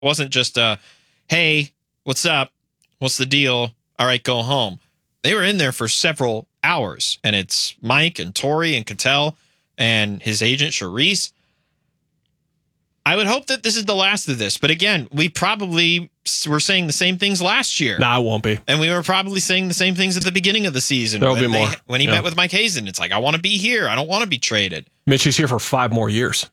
wasn't just hey, what's up? What's the deal? All right, go home. They were in there for several hours, and it's Mike and Tori and Cattell and his agent, Charisse. I would hope that this is the last of this. But again, we probably were saying the same things last year. Nah, it won't be. And we were probably saying the same things at the beginning of the season. There'll be more. When he met with Mike Hazen, it's like, I want to be here. I don't want to be traded. Mitch is here for 5 more years.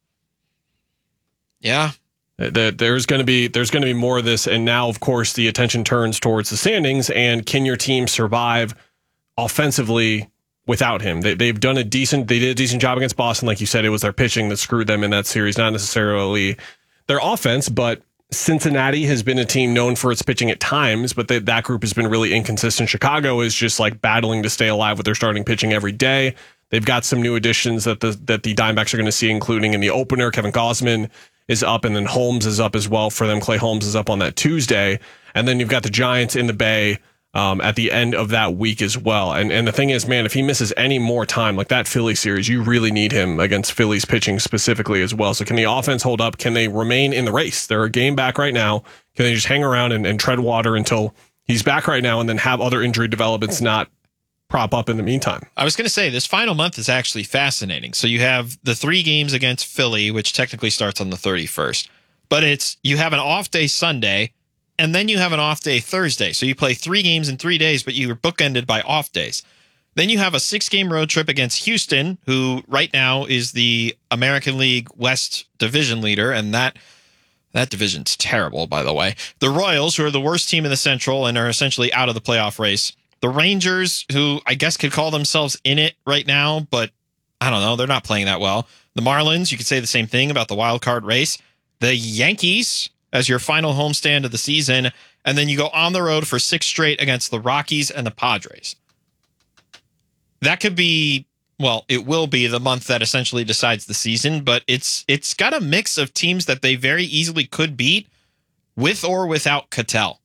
Yeah. There's going to be more of this. And now, of course, the attention turns towards the standings. And can your team survive offensively without him? They did a decent job against Boston. Like you said, it was their pitching that screwed them in that series, not necessarily their offense. But Cincinnati has been a team known for its pitching at times, but that group has been really inconsistent. Chicago is just like battling to stay alive with their starting pitching every day. They've got some new additions that the Diamondbacks are going to see, including in the opener. Kevin Gausman is up, and then Holmes is up as well for them. Clay Holmes is up on that Tuesday. And then you've got the Giants in the Bay at the end of that week as well. And the thing is, man, if he misses any more time, like that Philly series, you really need him against Philly's pitching specifically as well. So can the offense hold up? Can they remain in the race? They're a game back right now. Can they just hang around and tread water until he's back right now and then have other injury developments not prop up in the meantime? I was going to say, this final month is actually fascinating. So you have the 3 games against Philly, which technically starts on the 31st. But you have an off day Sunday, and then you have an off day Thursday. So you play 3 games in 3 days, but you were bookended by off days. Then you have a 6-game road trip against Houston, who right now is the American League West division leader, and that division's terrible, by the way. The Royals, who are the worst team in the Central and are essentially out of the playoff race. The Rangers, who I guess could call themselves in it right now, but I don't know, they're not playing that well. The Marlins, you could say the same thing about the wild card race. The Yankees as your final homestand of the season, and then you go on the road for 6 straight against the Rockies and the Padres. That could be, well, it will be the month that essentially decides the season, but it's got a mix of teams that they very easily could beat with or without Cattell.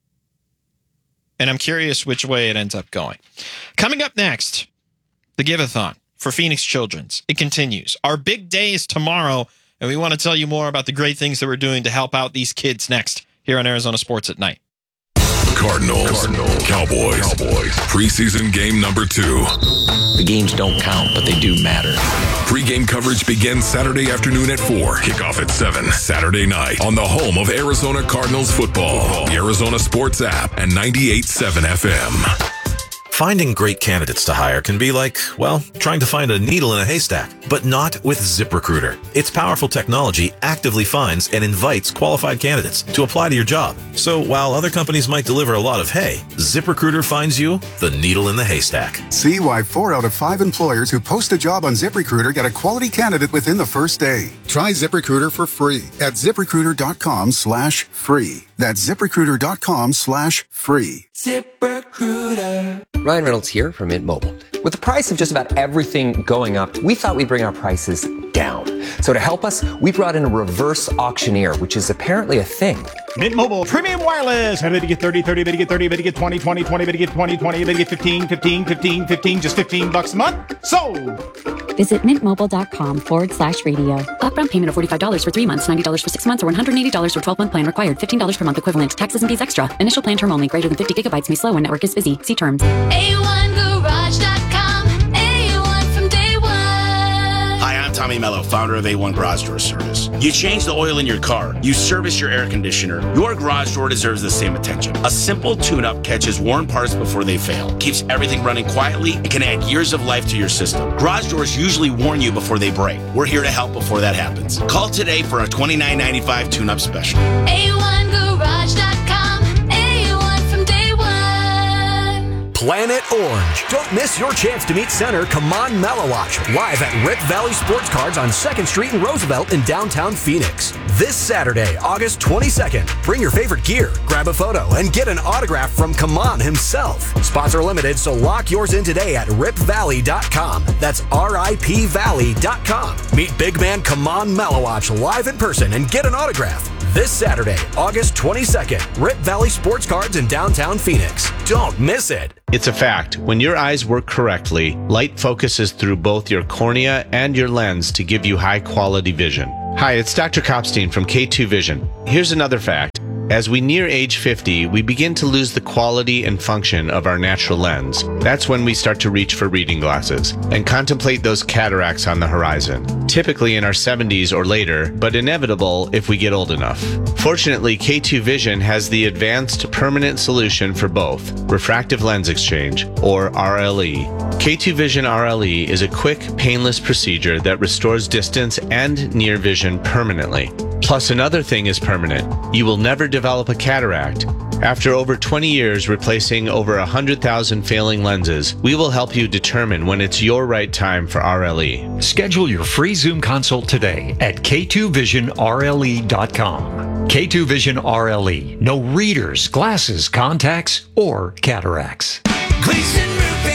And I'm curious which way it ends up going. Coming up next, the Give-a-thon for Phoenix Children's. It continues. Our big day is tomorrow, and we want to tell you more about the great things that we're doing to help out these kids next here on Arizona Sports at Night. Cardinals. Cowboys. Preseason game number 2. The games don't count, but they do matter. Pre-game coverage begins Saturday afternoon at 4. Kickoff at 7 Saturday night on the home of Arizona Cardinals football. The Arizona Sports app and 98.7 FM. Finding great candidates to hire can be like, well, trying to find a needle in a haystack, but not with ZipRecruiter. Its powerful technology actively finds and invites qualified candidates to apply to your job. So while other companies might deliver a lot of hay, ZipRecruiter finds you the needle in the haystack. See why 4 out of 5 employers who post a job on ZipRecruiter get a quality candidate within the first day. Try ZipRecruiter for free at ZipRecruiter.com/free. That's ZipRecruiter.com/free. ZipRecruiter. Ryan Reynolds here from Mint Mobile. With the price of just about everything going up, we thought we'd bring our prices down. So to help us, we brought in a reverse auctioneer, which is apparently a thing. Mint Mobile Premium Wireless. How to get 30, 30, to get 30, to get 20, 20, 20, to get 20, 20, to get 15, 15, 15, 15, just $15 a month. Sold! Visit mintmobile.com/radio. Upfront payment of $45 for 3 months, $90 for 6 months, or $180 for 12-month plan required. $15 per month equivalent. Taxes and fees extra. Initial plan term only. Greater than 50 gigabytes may slow when network is busy. See terms. A1Garage.com. A1 from day one. Hi, I'm Tommy Mello, founder of A1 Garage Door Service. You change the oil in your car. You service your air conditioner. Your garage door deserves the same attention. A simple tune-up catches worn parts before they fail, keeps everything running quietly, and can add years of life to your system. Garage doors usually warn you before they break. We're here to help before that happens. Call today for a $29.95 tune-up special. A1Garage.com. A1 from day one. Planet Orange. Don't miss your chance to meet center Kaman Malawach live at Rip Valley Sports Cards on 2nd Street and Roosevelt in downtown Phoenix. This Saturday, August 22nd. Bring your favorite gear, grab a photo, and get an autograph from Kaman himself. Sponsor limited, so lock yours in today at ripvalley.com. That's RIPvalley.com. Meet big man Kaman Malawach live in person and get an autograph. This Saturday, August 22nd, Rip Valley Sports Cards in downtown Phoenix. Don't miss it. It's a fact. When your eyes work correctly, light focuses through both your cornea and your lens to give you high-quality vision. Hi, it's Dr. Kopstein from K2 Vision. Here's another fact. As we near age 50, we begin to lose the quality and function of our natural lens. That's when we start to reach for reading glasses and contemplate those cataracts on the horizon, typically in our 70s or later, but inevitable if we get old enough. Fortunately, K2 Vision has the advanced permanent solution for both, refractive lens exchange, or RLE. K2 Vision RLE is a quick, painless procedure that restores distance and near vision permanently. Plus, another thing is permanent. You will never develop a cataract. After over 20 years replacing over 100,000 failing lenses, we will help you determine when it's your right time for RLE. Schedule your free Zoom consult today at k2visionrle.com. K2 Vision RLE. No readers, glasses, contacts, or cataracts. Gleason Roofing.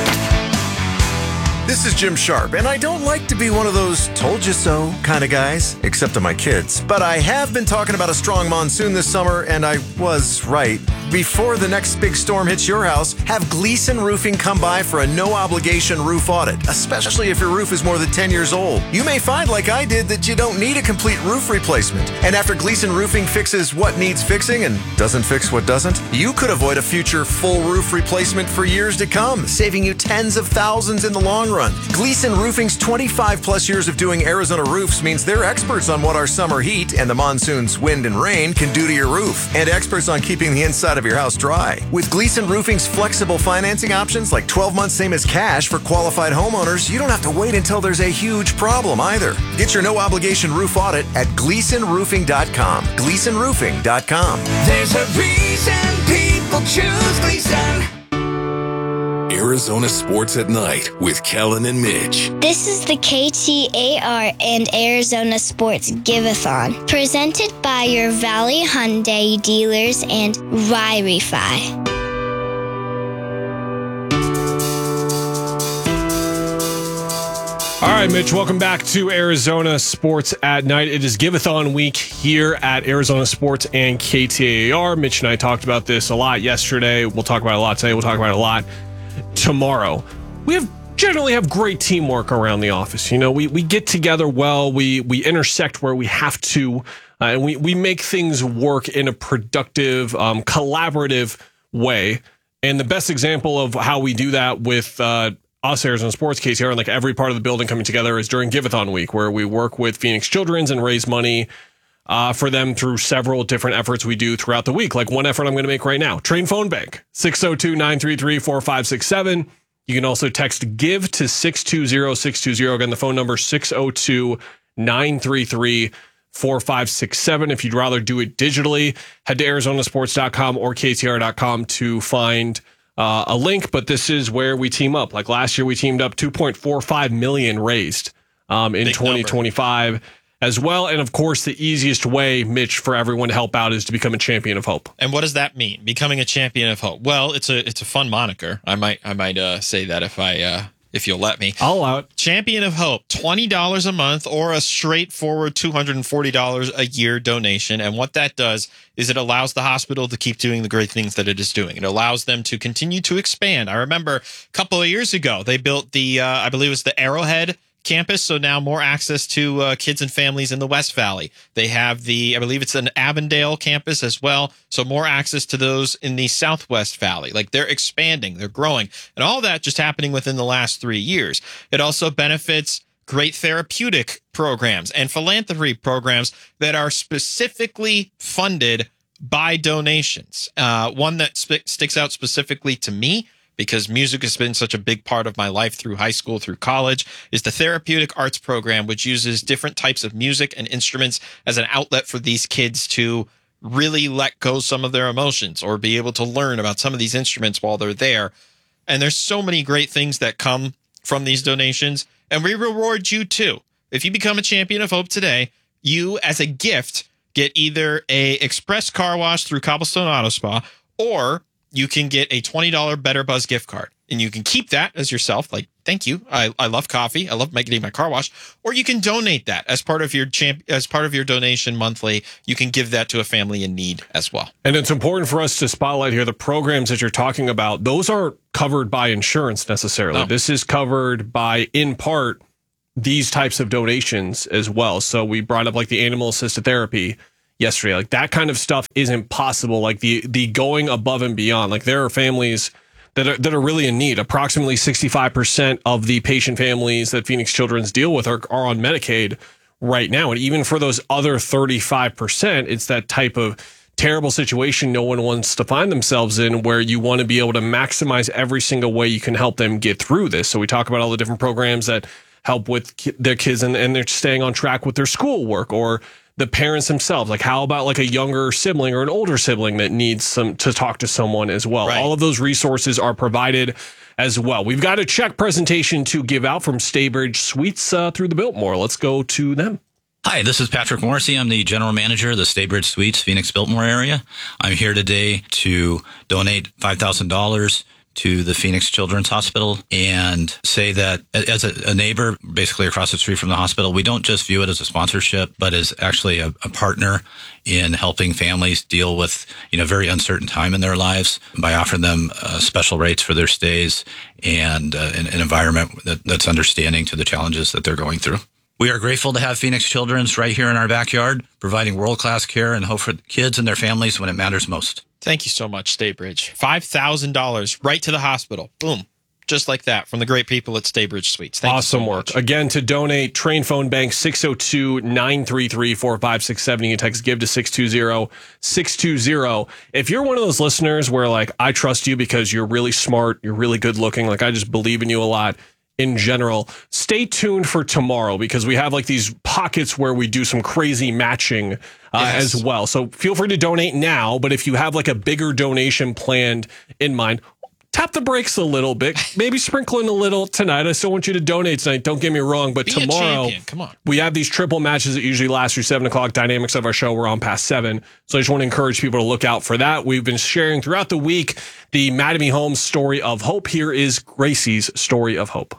This is Jim Sharp, and I don't like to be one of those told you so kind of guys, except to my kids. But I have been talking about a strong monsoon this summer, and I was right. Before the next big storm hits your house, have Gleason Roofing come by for a no-obligation roof audit, especially if your roof is more than 10 years old. You may find, like I did, that you don't need a complete roof replacement. And after Gleason Roofing fixes what needs fixing and doesn't fix what doesn't, you could avoid a future full roof replacement for years to come, saving you tens of thousands in the long run. Gleason Roofing's 25-plus years of doing Arizona roofs means they're experts on what our summer heat and the monsoon's wind and rain can do to your roof, and experts on keeping the inside of your house dry. With Gleason Roofing's flexible financing options like 12 months same as cash for qualified homeowners, you don't have to wait until there's a huge problem either. Get your no-obligation roof audit at GleasonRoofing.com. GleasonRoofing.com. There's a reason people choose Gleason. Arizona Sports at Night with Kellen and Mitch. This is the KTAR and Arizona Sports Give-a-thon, presented by your Valley Hyundai dealers and Rye-Refi. All right, Mitch, welcome back to Arizona Sports at Night. It is Give-a-thon week here at Arizona Sports and KTAR. Mitch and I talked about this a lot yesterday. We'll talk about it a lot today. We'll talk about it a lot tomorrow. We generally have great teamwork around the office. You know, we get together well, we intersect where we have to, and we make things work in a productive, collaborative way. And the best example of how we do that with us, Arizona Sports, KTR, and like every part of the building coming together is during Give-a-thon week, where we work with Phoenix Children's and raise money for them through several different efforts we do throughout the week. Like one effort I'm going to make right now, Train Phone Bank, 602-933-4567. You can also text GIVE to 620-620. Again, the phone number 602-933-4567. If you'd rather do it digitally, head to arizonasports.com or ktr.com to find a link. But this is where we team up. Like last year, we teamed up, $2.45 million raised in 2025. Number as well. And of course, the easiest way, Mitch, for everyone to help out is to become a champion of hope. And what does that mean? Becoming a champion of hope? Well, it's a fun moniker. I might say that if you'll let me. I'll allow it. Champion of Hope, $20 a month or a straightforward $240 a year donation. And what that does is it allows the hospital to keep doing the great things that it is doing. It allows them to continue to expand. I remember a couple of years ago, they built the, I believe it was the Arrowhead campus, so now more access to kids and families in the West Valley. They have I believe it's an Avondale campus as well, so more access to those in the Southwest Valley. Like they're expanding, they're growing, and all that just happening within the last 3 years. It also benefits great therapeutic programs and philanthropy programs that are specifically funded by donations. One that sticks out specifically to me, because music has been such a big part of my life through high school, through college, is the Therapeutic Arts Program, which uses different types of music and instruments as an outlet for these kids to really let go some of their emotions or be able to learn about some of these instruments while they're there. And there's so many great things that come from these donations, and we reward you too. If you become a champion of hope today, you, as a gift, get either a express car wash through Cobblestone Auto Spa, or you can get a $20 Better Buzz gift card, and you can keep that as yourself. Like, thank you. I love coffee. I love getting my car washed. Or you can donate that as part of your donation monthly. You can give that to a family in need as well. And it's important for us to spotlight here the programs that you're talking about. Those aren't covered by insurance necessarily. No. This is covered by, in part, these types of donations as well. So we brought up like the animal assisted therapy yesterday. Like that kind of stuff isn't possible. Like the going above and beyond. Like there are families that are really in need. Approximately 65% of the patient families that Phoenix Children's deal with are on Medicaid right now. And even for those other 35%, it's that type of terrible situation no one wants to find themselves in, where you want to be able to maximize every single way you can help them get through this. So we talk about all the different programs that help with their kids and they're staying on track with their schoolwork, or the parents themselves. Like how about like a younger sibling or an older sibling that needs to talk to someone as well. Right. All of those resources are provided as well. We've got a check presentation to give out from Staybridge Suites through the Biltmore. Let's go to them. Hi, this is Patrick Morrissey. I'm the general manager of the Staybridge Suites, Phoenix Biltmore area. I'm here today to donate $5,000 to the Phoenix Children's Hospital and say that as a neighbor basically across the street from the hospital, we don't just view it as a sponsorship, but as actually a partner in helping families deal with, very uncertain time in their lives by offering them special rates for their stays and an environment that's understanding to the challenges that they're going through. We are grateful to have Phoenix Children's right here in our backyard, providing world-class care and hope for kids and their families when it matters most. Thank you so much, Staybridge. $5,000 right to the hospital. Boom. Just like that from the great people at Staybridge Suites. Thank awesome you so work. much. Again, to donate, Train Phone Bank 602-933-4567. You text give to 620-620. If you're one of those listeners where like, I trust you because you're really smart, you're really good looking, like I just believe in you a lot in general, stay tuned for tomorrow because we have like these pockets where we do some crazy matching as well. So feel free to donate now, but if you have like a bigger donation planned in mind, tap the brakes a little bit, maybe sprinkle in a little tonight. I still want you to donate tonight. Don't get me wrong, but tomorrow come on. We have these triple matches that usually last through 7 o'clock. Dynamics of our show, we're on past 7. So I just want to encourage people to look out for that. We've been sharing throughout the week the Mattamy Homes story of hope. Here is Gracie's story of hope.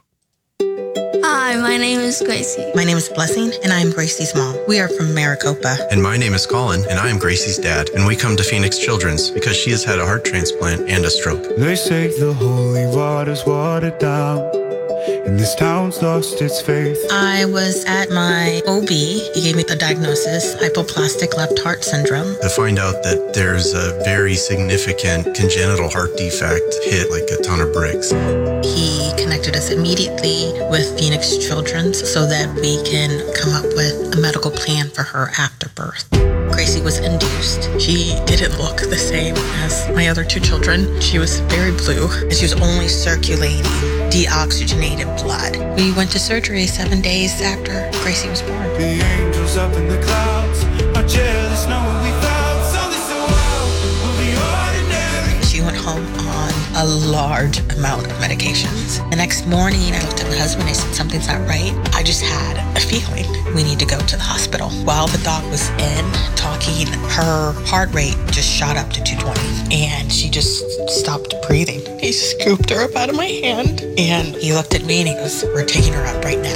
Hi, my name is Gracie. My name is Blessing, and I am Gracie's mom. We are from Maricopa. And my name is Colin, and I am Gracie's dad. And we come to Phoenix Children's because she has had a heart transplant and a stroke. They say the holy water's watered down, and this town's lost its faith. I was at my OB. He gave me the diagnosis, hypoplastic left heart syndrome. To find out that there's a very significant congenital heart defect hit like a ton of bricks. He connected us immediately with Phoenix Children's so that we can come up with a medical plan for her after birth. Gracie was induced. She didn't look the same as my other 2 children. She was very blue, and she was only circulating deoxygenated blood. We went to surgery 7 days after Gracie was born. The angels up in the clouds are jealous knowing we found something so wild will be ordinary. She went home on a large amount of medications. The next morning, I looked at my husband. I said, something's not right. I just had a feeling we need to go to the hospital. While the doc was in talking, her heart rate just shot up to 220, and she just stopped breathing. He scooped her up out of my hand, and he looked at me and he goes, we're taking her up right now.